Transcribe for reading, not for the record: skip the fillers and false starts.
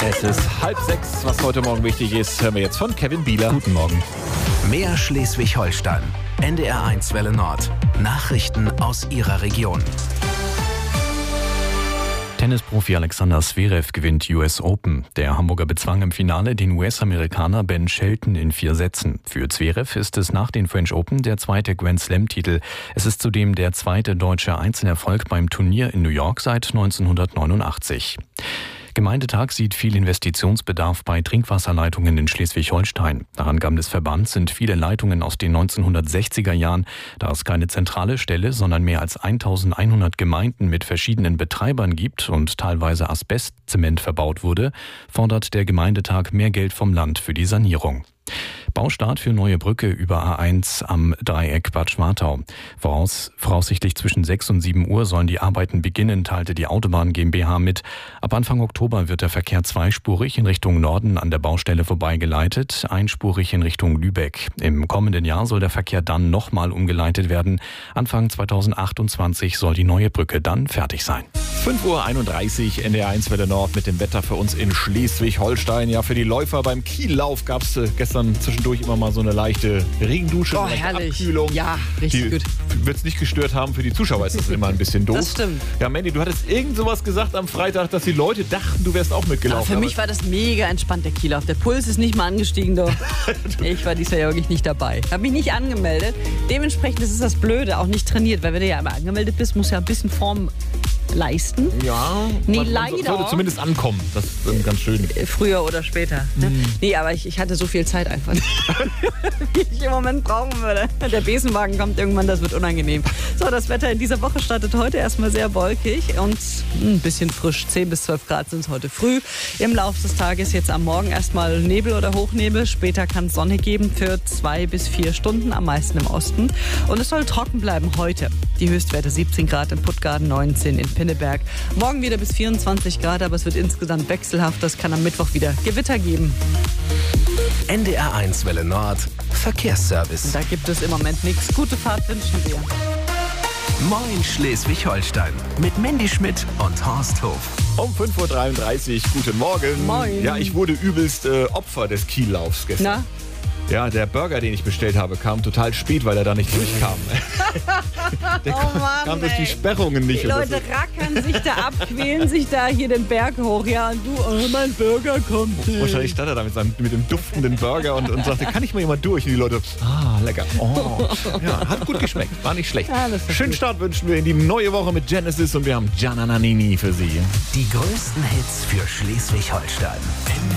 Es ist 5:30. Was heute Morgen wichtig ist, hören wir jetzt von Kevin Bieler. Guten Morgen. Mehr Schleswig-Holstein. NDR1 Welle Nord. Nachrichten aus Ihrer Region. Tennisprofi Alexander Zverev gewinnt US Open. Der Hamburger bezwang im Finale den US-Amerikaner Ben Shelton in 4 Sätzen. Für Zverev ist es nach den French Open der zweite Grand-Slam-Titel. Es ist zudem der zweite deutsche Einzelerfolg beim Turnier in New York seit 1989. Gemeindetag sieht viel Investitionsbedarf bei Trinkwasserleitungen in Schleswig-Holstein. Nach Angaben des Verbands sind viele Leitungen aus den 1960er Jahren, da es keine zentrale Stelle, sondern mehr als 1100 Gemeinden mit verschiedenen Betreibern gibt und teilweise Asbestzement verbaut wurde, fordert der Gemeindetag mehr Geld vom Land für die Sanierung. Baustart für neue Brücke über A1 am Dreieck Bad Schwartau. Voraussichtlich zwischen 6 und 7 Uhr sollen die Arbeiten beginnen, teilte die Autobahn GmbH mit. Ab Anfang Oktober wird der Verkehr zweispurig in Richtung Norden an der Baustelle vorbeigeleitet, einspurig in Richtung Lübeck. Im kommenden Jahr soll der Verkehr dann nochmal umgeleitet werden. Anfang 2028 soll die neue Brücke dann fertig sein. 5:31 Uhr, NDR1 Welle Nord mit dem Wetter für uns in Schleswig-Holstein. Ja, für die Läufer beim Kiellauf gab es gestern zwischendurch immer mal so eine leichte Regendusche, Oh, eine leichte herrlich. Abkühlung. Ja, richtig gut. Wird es nicht gestört haben, für die Zuschauer ist das immer ein bisschen doof. Das stimmt. Ja, Mandy, du hattest irgend sowas gesagt am Freitag, dass die Leute dachten, du wärst auch mitgelaufen. Für mich war das mega entspannt, der Kiellauf. Der Puls ist nicht mal angestiegen, doch. Ich war dieses Jahr ja wirklich nicht dabei. Habe mich nicht angemeldet. Dementsprechend ist es das Blöde, auch nicht trainiert. Weil wenn du ja einmal angemeldet bist, musst du ja ein bisschen Form leisten. Ja, Nee, man leider. sollte zumindest ankommen. Das ist dann ganz schön. Früher oder später. Ne? Nee, aber ich hatte so viel Zeit einfach nicht, wie ich im Moment brauchen würde. Der Besenwagen kommt irgendwann, das wird unangenehm. So, das Wetter in dieser Woche startet heute erstmal sehr wolkig und ein bisschen frisch. 10 bis 12 Grad sind es heute früh. Im Laufe des Tages jetzt am Morgen erstmal Nebel oder Hochnebel. Später kann es Sonne geben für 2 bis 4 Stunden, am meisten im Osten. Und es soll trocken bleiben heute. Die Höchstwerte 17 Grad in Puttgarden, 19 in Pinneberg. Morgen wieder bis 24 Grad, aber es wird insgesamt wechselhaft. Das kann am Mittwoch wieder Gewitter geben. NDR1 Welle Nord. Verkehrsservice. Da gibt es im Moment nichts. Gute Fahrt wünschen wir. Moin Schleswig-Holstein. Mit Mandy Schmidt und Horst Hof. Um 5:33 Uhr, guten Morgen. Moin. Ja, ich wurde übelst Opfer des Kiellaufs gestern. Na? Ja, der Burger, den ich bestellt habe, kam total spät, weil er da nicht durchkam. Der kam durch die Sperrungen nicht. Die Leute rackern sich da ab, quälen sich da hier den Berg hoch. Ja, und du, mein Burger kommt. Wahrscheinlich stand er da mit dem duftenden Burger und sagte, kann ich mal jemand durch? Und die Leute, lecker. Oh. Ja, hat gut geschmeckt, war nicht schlecht. Ja, das ist Schönen gut. Start wünschen wir in die neue Woche mit Genesis und wir haben Gianna Nannini für Sie. Die größten Hits für Schleswig-Holstein.